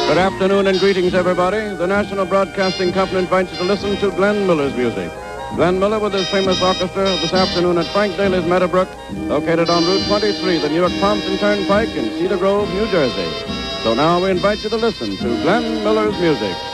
Good afternoon and greetings, everybody. The National Broadcasting Company invites you to listen to Glenn Miller's music. Glenn Miller with his famous orchestra this afternoon at Frank Daly's Meadowbrook, located on Route 23, the New York-Pompton Turnpike in Cedar Grove, New Jersey. So now we invite you to listen to Glenn Miller's music.